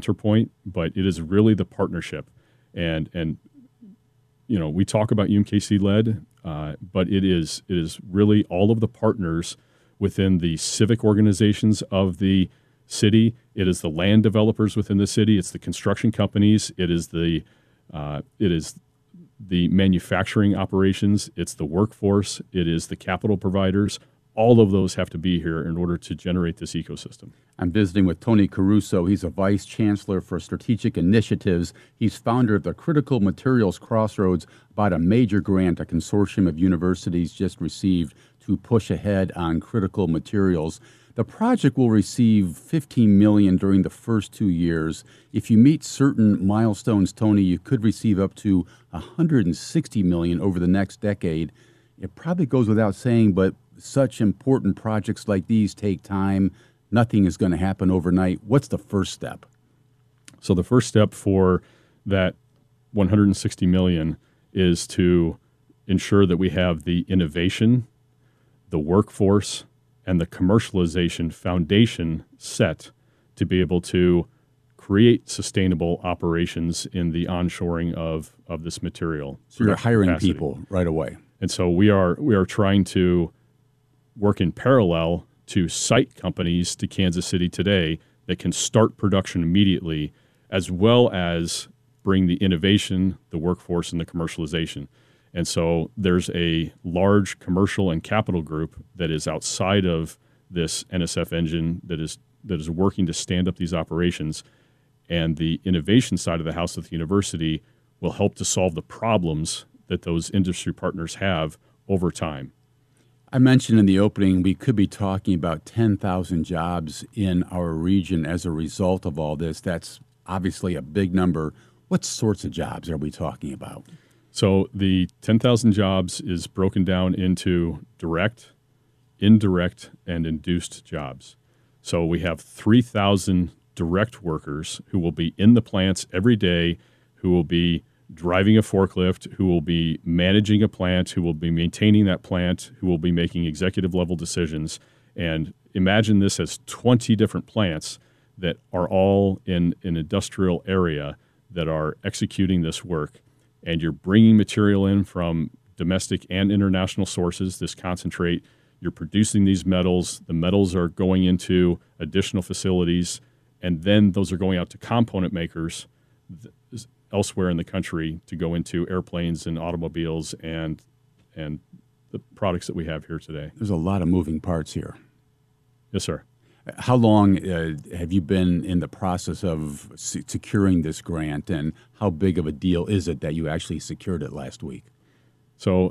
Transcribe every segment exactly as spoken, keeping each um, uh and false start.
center point, but it is really the partnership. And, and you know, we talk about U M K C-led, uh, but it is it is really all of the partners within the civic organizations of the city. It is the land developers within the city. It's the construction companies. It is the uh, it is the manufacturing operations. It's the workforce. It is the capital providers. All of those have to be here in order to generate this ecosystem. I'm visiting with Tony Caruso. He's a Vice Chancellor for Strategic Initiatives. He's founder of the Critical Materials Crossroads, about a major grant a consortium of universities just received to push ahead on critical materials. The project will receive fifteen million dollars during the first two years. If you meet certain milestones, Tony, you could receive up to one hundred sixty million dollars over the next decade. It probably goes without saying, but such important projects like these take time. Nothing is going to happen overnight. What's the first step? So the first step for that one hundred sixty million dollars is to ensure that we have the innovation, the workforce, and the commercialization foundation set to be able to create sustainable operations in the onshoring of, of this material. So you're hiring capacity. people right away. And so we are we are trying to work in parallel to site companies to Kansas City today that can start production immediately, as well as bring the innovation, the workforce, and the commercialization. And so there's a large commercial and capital group that is outside of this N S F engine that is that is working to stand up these operations. And the innovation side of the house at the university will help to solve the problems that those industry partners have over time. I mentioned in the opening we could be talking about ten thousand jobs in our region as a result of all this. That's obviously a big number. What sorts of jobs are we talking about? So the ten thousand jobs is broken down into direct, indirect, and induced jobs. So we have three thousand direct workers who will be in the plants every day, who will be driving a forklift, who will be managing a plant, who will be maintaining that plant, who will be making executive level decisions. And imagine this as twenty different plants that are all in an industrial area that are executing this work. And you're bringing material in from domestic and international sources, this concentrate. You're producing these metals. The metals are going into additional facilities, and then those are going out to component makers th- elsewhere in the country to go into airplanes and automobiles and and the products that we have here today. There's a lot of moving parts here. Yes, sir. How long uh, have you been in the process of se- securing this grant, and how big of a deal is it that you actually secured it last week? So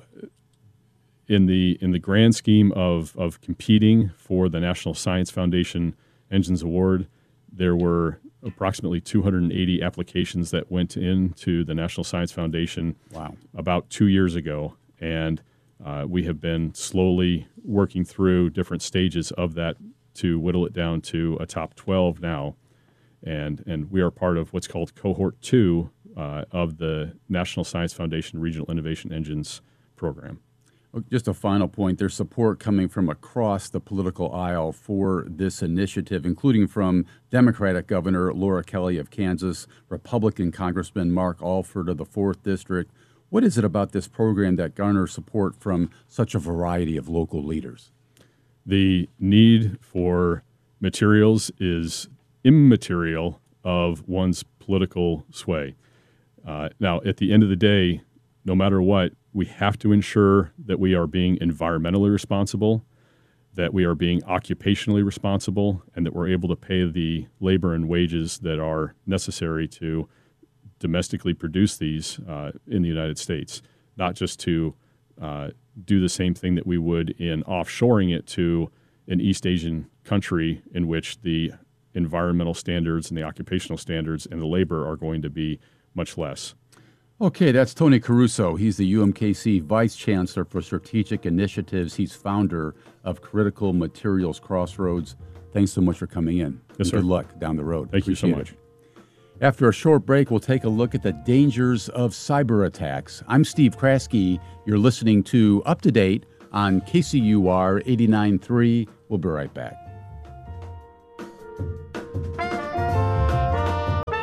in the in the grand scheme of, of competing for the National Science Foundation Engines Award, there were approximately two hundred eighty applications that went into the National Science Foundation wow. about two years ago. And uh, we have been slowly working through different stages of that to whittle it down to a top twelve now. And and we are part of what's called Cohort two uh, of the National Science Foundation Regional Innovation Engines program. Just a final point, there's support coming from across the political aisle for this initiative, including from Democratic Governor Laura Kelly of Kansas, Republican Congressman Mark Alford of the fourth District. What is it about this program that garners support from such a variety of local leaders? The need for materials is immaterial of one's political sway. Uh, now, at the end of the day, no matter what, we have to ensure that we are being environmentally responsible, that we are being occupationally responsible, and that we're able to pay the labor and wages that are necessary to domestically produce these uh, in the United States, not just to uh, do the same thing that we would in offshoring it to an East Asian country in which the environmental standards and the occupational standards and the labor are going to be much less. Okay, that's Tony Caruso. He's the U M K C Vice Chancellor for Strategic Initiatives. He's founder of Critical Materials Crossroads. Thanks so much for coming in. Yes, sir. Good luck down the road. Thank Appreciate you so much. It. After a short break, we'll take a look at the dangers of cyber attacks. I'm Steve Kraske. You're listening to Up to Date on K C U R eighty-nine point three. We'll be right back.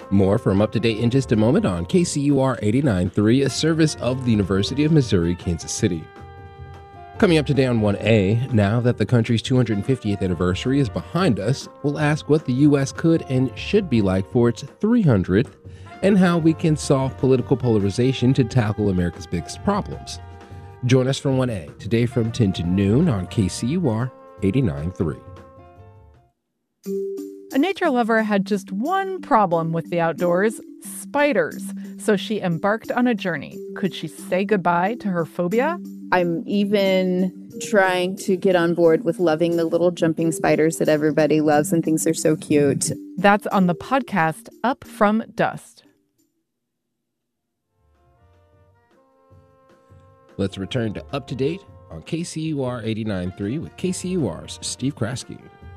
More from Up to Date in just a moment on K C U R eighty-nine point three, a service of the University of Missouri, Kansas City. Coming up today on one A, now that the country's two hundred fiftieth anniversary is behind us, we'll ask what the U S could and should be like for its three hundredth and how we can solve political polarization to tackle America's biggest problems. Join us for one A today from ten to noon on K C U R eighty-nine point three. A nature lover had just one problem with the outdoors: spiders. So she embarked on a journey. Could she say goodbye to her phobia? I'm even trying to get on board with loving the little jumping spiders that everybody loves and thinks are so cute. That's on the podcast Up From Dust. Let's return to Up to Date on K C U R eighty-nine point three with K C U R's Steve Kraske.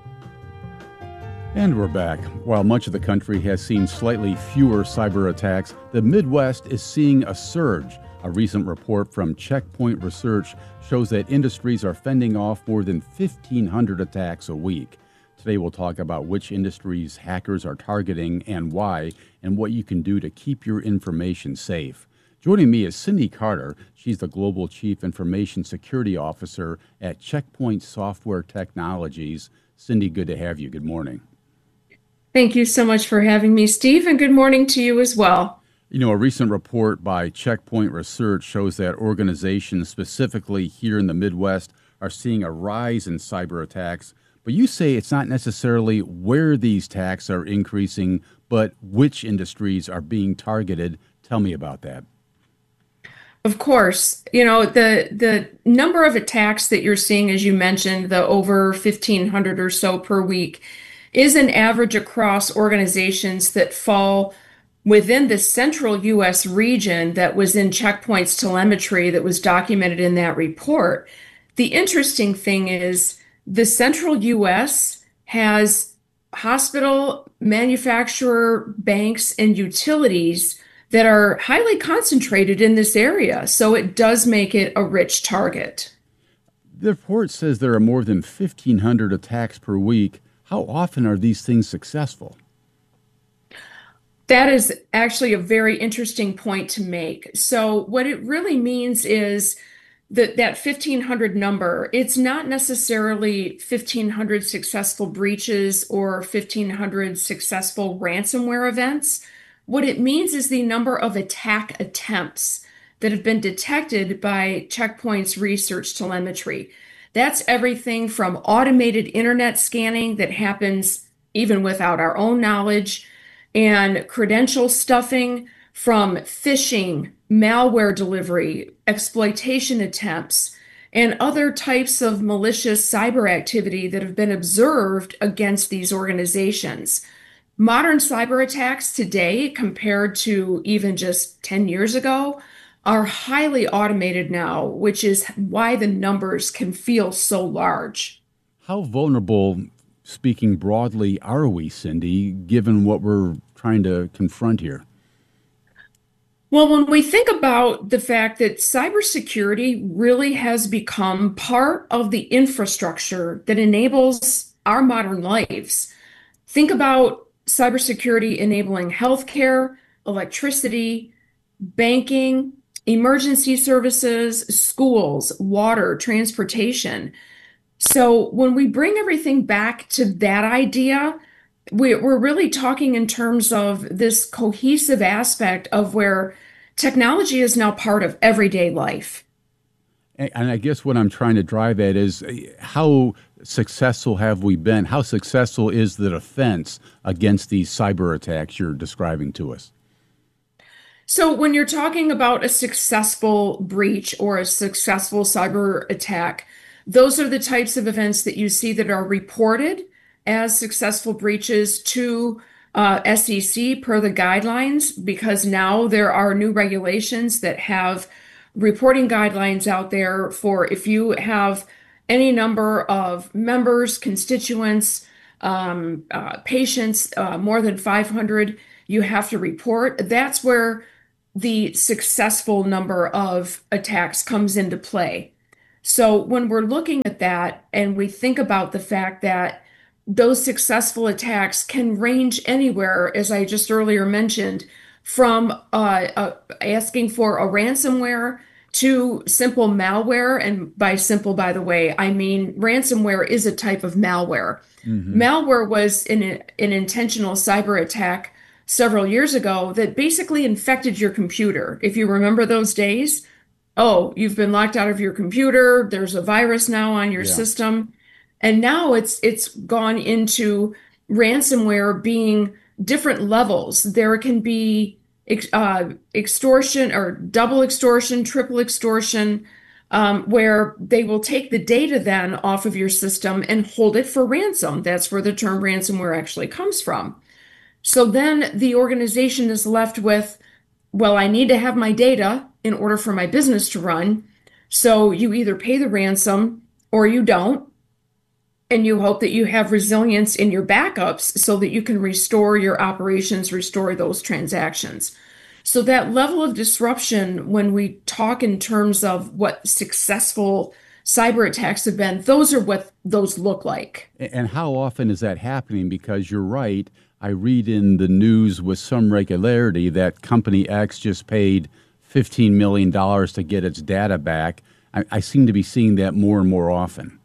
And we're back. While much of the country has seen slightly fewer cyber attacks, the Midwest is seeing a surge. A recent report from Checkpoint Research shows that industries are fending off more than fifteen hundred attacks a week. Today we'll talk about which industries hackers are targeting and why, and what you can do to keep your information safe. Joining me is Cindy Carter. She's the Global Chief Information Security Officer at Checkpoint Software Technologies. Cindy, good to have you. Good morning. Thank you so much for having me, Steve, and good morning to you as well. You know, a recent report by Checkpoint Research shows that organizations, specifically here in the Midwest, are seeing a rise in cyber attacks. But you say it's not necessarily where these attacks are increasing, but which industries are being targeted. Tell me about that. Of course, you know, the the number of attacks that you're seeing, as you mentioned, the over fifteen hundred or so per week, is an average across organizations that fall within the central U S region that was in Checkpoint's telemetry that was documented in that report. The interesting thing is the central U S has hospital, manufacturer, banks, and utilities that are highly concentrated in this area, so it does make it a rich target. The report says there are more than fifteen hundred attacks per week. How often are these things successful? That is actually a very interesting point to make. So what it really means is that that fifteen hundred number, it's not necessarily fifteen hundred successful breaches or fifteen hundred successful ransomware events. What it means is the number of attack attempts that have been detected by Checkpoint's research telemetry. That's everything from automated internet scanning that happens even without our own knowledge, and credential stuffing, from phishing, malware delivery, exploitation attempts, and other types of malicious cyber activity that have been observed against these organizations. Modern cyber attacks today, compared to even just ten years ago, are highly automated now, which is why the numbers can feel so large. How vulnerable, speaking broadly, are we, Cindy, given what we're trying to confront here? Well, when we think about the fact that cybersecurity really has become part of the infrastructure that enables our modern lives, think about cybersecurity enabling healthcare, electricity, banking, emergency services, schools, water, transportation. So when we bring everything back to that idea, we- we're really talking in terms of this cohesive aspect of where technology is now part of everyday life. And and I guess what I'm trying to drive at is uh, how successful have we been? How successful is the defense against these cyber attacks you're describing to us? So when you're talking about a successful breach or a successful cyber attack, those are the types of events that you see that are reported as successful breaches to uh, S E C per the guidelines, because now there are new regulations that have reporting guidelines out there for if you have any number of members, constituents, um, uh, patients, uh, more than five hundred, you have to report. That's where the successful number of attacks comes into play. So when we're looking at that and we think about the fact that those successful attacks can range anywhere, as I just earlier mentioned, from uh, uh, asking for a ransomware to simple malware. And by simple, by the way, I mean ransomware is a type of malware. Mm-hmm. Malware was an, an intentional cyber attack several years ago that basically infected your computer. If you remember those days, oh, you've been locked out of your computer, there's a virus now on your yeah. system. And now it's it's gone into ransomware being different levels. There can be uh, extortion or double extortion, triple extortion, um, where they will take the data then off of your system and hold it for ransom. That's where the term ransomware actually comes from. So then the organization is left with, well, I need to have my data in order for my business to run. So you either pay the ransom or you don't. And you hope that you have resilience in your backups so that you can restore your operations, restore those transactions. So that level of disruption, when we talk in terms of what successful cyber attacks have been, those are what those look like. And how often is that happening? Because you're right. I read in the news with some regularity that company X just paid fifteen million dollars to get its data back. I, I seem to be seeing that more and more often.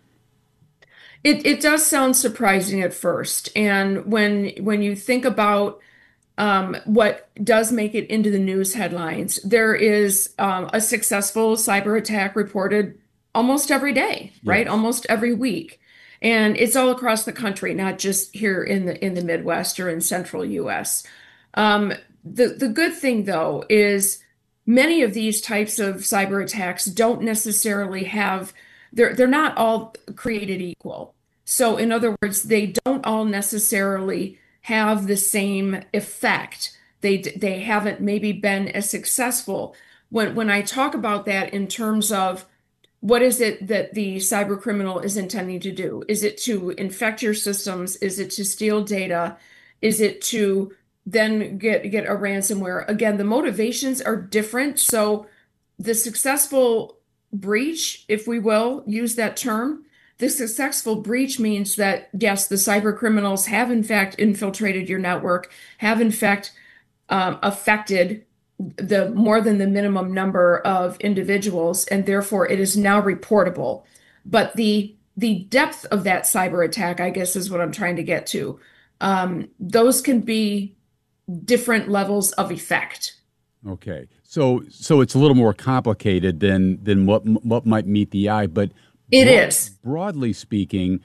It it does sound surprising at first, and when when you think about um, what does make it into the news headlines, there is um, a successful cyber attack reported almost every day, yes. right? Almost every week, and it's all across the country, not just here in the in the Midwest or in Central U S. Um, the the good thing though is many of these types of cyber attacks don't necessarily have they're they're not all created equal. So in other words, they don't all necessarily have the same effect. They they haven't maybe been as successful. When when I talk about that in terms of what is it that the cyber criminal is intending to do? Is it to infect your systems? Is it to steal data? Is it to then get get a ransomware? Again, the motivations are different. So the successful breach, if we will use that term, the successful breach means that, yes, the cyber criminals have in fact infiltrated your network, have in fact um, affected the more than the minimum number of individuals, and therefore it is now reportable. But the the depth of that cyber attack, I guess, is what I'm trying to get to. Um, those can be different levels of effect. Okay, so so it's a little more complicated than than what what might meet the eye, but it broad, is. Broadly speaking,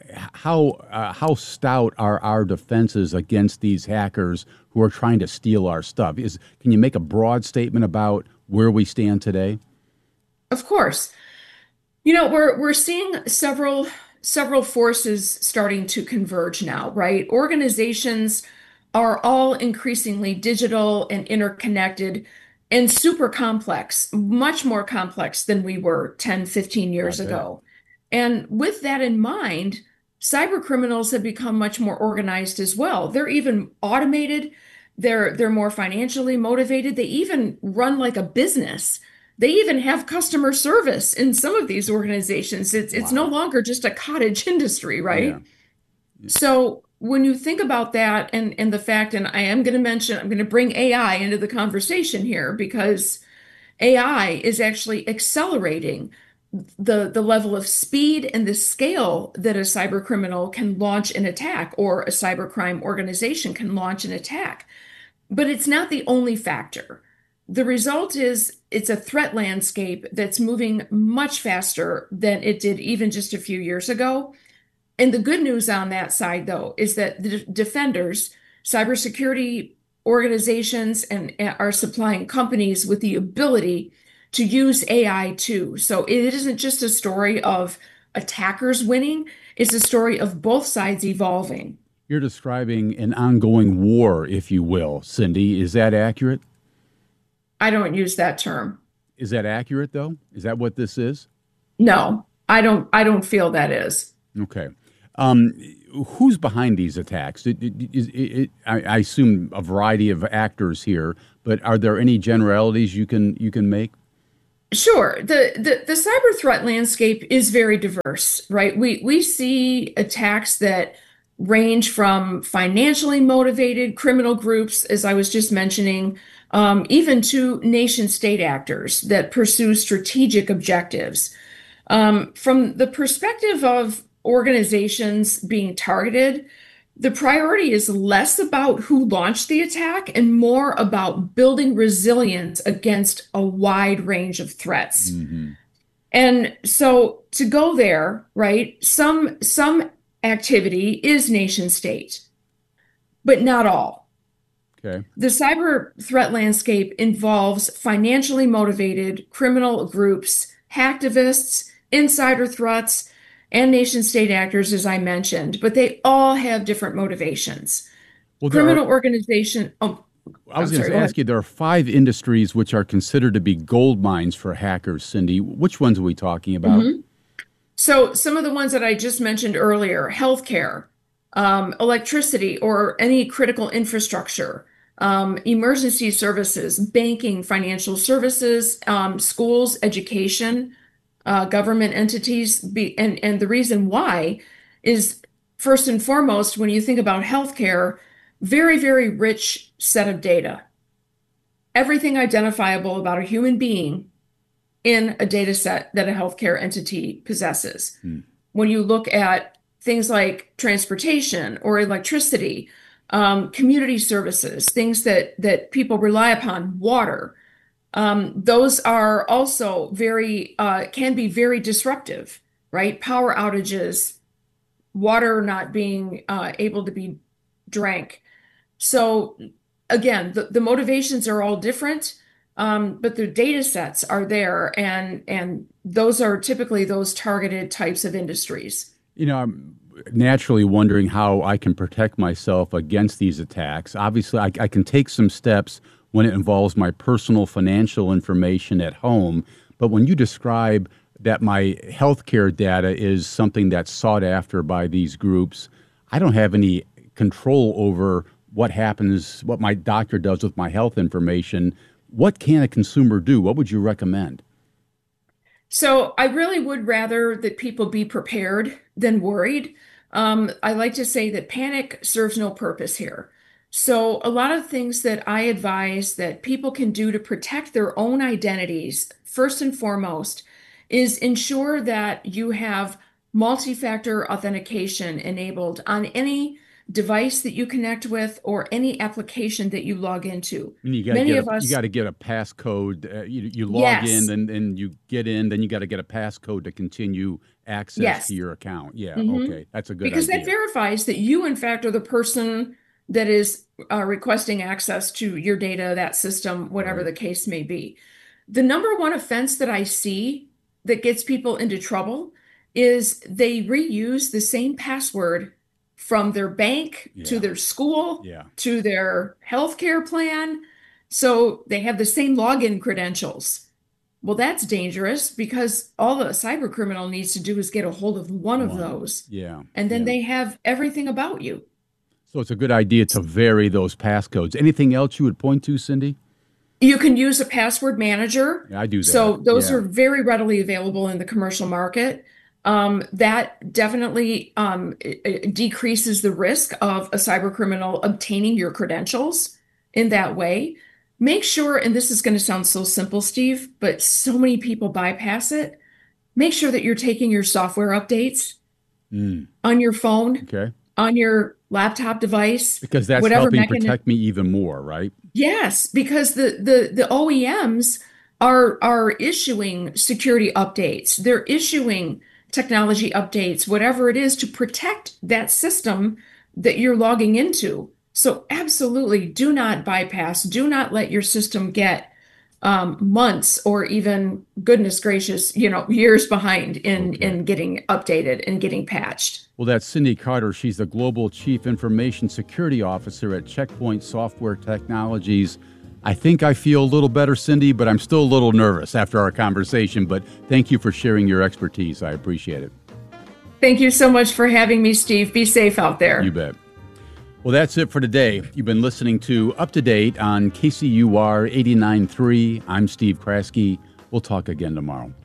how uh, how stout are our defenses against these hackers who are trying to steal our stuff? Is can you make a broad statement about where we stand today? Of course. You know, we're we're seeing several several forces starting to converge now, right? Organizations are all increasingly digital and interconnected and super complex, much more complex than we were ten, fifteen years okay. ago. And with that in mind, cyber criminals have become much more organized as well. They're even automated. They're they're more financially motivated. They even run like a business. They even have customer service in some of these organizations. It's wow. it's no longer just a cottage industry, right? Yeah. Yeah. So when you think about that and, and the fact, and I am going to mention, I'm going to bring A I into the conversation here because A I is actually accelerating the, the level of speed and the scale that a cyber criminal can launch an attack or a cybercrime organization can launch an attack. But it's not the only factor. The result is it's a threat landscape that's moving much faster than it did even just a few years ago. And the good news on that side, though, is that the defenders, cybersecurity organizations, and are supplying companies with the ability to use A I too. So it isn't just a story of attackers winning. It's a story of both sides evolving. You're describing an ongoing war, if you will, Cindy. Is that accurate? I don't use that term. Is that accurate, though? Is that what this is? No, I don't. I don't feel that is. Okay. Um, who's behind these attacks? It, it, it, it, I, I assume a variety of actors here, but are there any generalities you can you can make? Sure. The, the the cyber threat landscape is very diverse, right? We we see attacks that range from financially motivated criminal groups, as I was just mentioning, um, even to nation state actors that pursue strategic objectives. Um, from the perspective of organizations being targeted, the priority is less about who launched the attack and more about building resilience against a wide range of threats. Mm-hmm. And so to go there, right, some some activity is nation state, but not all. Okay. The cyber threat landscape involves financially motivated criminal groups, hacktivists, insider threats, and nation state actors, as I mentioned, but they all have different motivations. Well, there Criminal are- organization. Oh, I was I'm going sorry, to go ask ahead. you, there are five industries which are considered to be gold mines for hackers, Cindy. Which ones are we talking about? Mm-hmm. So some of the ones that I just mentioned earlier, healthcare, um, electricity or any critical infrastructure, um, emergency services, banking, financial services, um, schools, education, uh, government entities. Be, and, and the reason why is first and foremost, when you think about healthcare, very, very rich set of data. Everything identifiable about a human being in a data set that a healthcare entity possesses. Hmm. When you look at things like transportation or electricity, um, community services, things that, that people rely upon, water, um, those are also very, uh, can be very disruptive, right? Power outages, water not being uh, able to be drank. So again, the, the motivations are all different. Um, but the data sets are there, and and those are typically those targeted types of industries. You know, I'm naturally wondering how I can protect myself against these attacks. Obviously, I, I can take some steps when it involves my personal financial information at home. But when you describe that my healthcare data is something that's sought after by these groups, I don't have any control over what happens, what my doctor does with my health information. What can a consumer do? What would you recommend? So I really would rather that people be prepared than worried. Um, I like to say that panic serves no purpose here. So a lot of things that I advise that people can do to protect their own identities, first and foremost, is ensure that you have multi-factor authentication enabled on any device that you connect with or any application that you log into. And you gotta Many get of a, us, you got to get a passcode. Uh, you, you log Yes. in, and then you get in. Then you got to get a passcode to continue access Yes. to your account. Yeah, Mhm. okay, that's a good because idea. that verifies that you, in fact, are the person that is uh, requesting access to your data, that system, whatever Right. the case may be. The number one offense that I see that gets people into trouble is they reuse the same password from their bank to Yeah. their school Yeah. to their healthcare plan. So they have the same login credentials. Well, that's dangerous because all a cyber criminal needs to do is get a hold of one of One. those, Yeah, and then yeah. they have everything about you. So it's a good idea to vary those passcodes. Anything else you would point to, Cindy? You can use a password manager. Yeah, I do that. So those Yeah. are very readily available in the commercial market. Um, that definitely um, it- it decreases the risk of a cyber criminal obtaining your credentials in that way. Make sure, and this is going to sound so simple, Steve, but so many people bypass it. Make sure that you're taking your software updates Mm, on your phone, okay, on your laptop device, because that's whatever helping mechanism. protect me even more, right? Yes, because the the the O E Ms are are issuing security updates. They're issuing technology updates, whatever it is, to protect that system that you're logging into. So absolutely do not bypass, do not let your system get um, months or even, goodness gracious, you know, years behind in Okay. in getting updated and getting patched. Well, that's Cindy Carter. She's the Global Chief Information Security Officer at Checkpoint Software Technologies. I think I feel a little better, Cindy, but I'm still a little nervous after our conversation. But thank you for sharing your expertise. I appreciate it. Thank you so much for having me, Steve. Be safe out there. You bet. Well, that's it for today. You've been listening to Up to Date on K C U R eighty-nine point three. I'm Steve Kraske. We'll talk again tomorrow.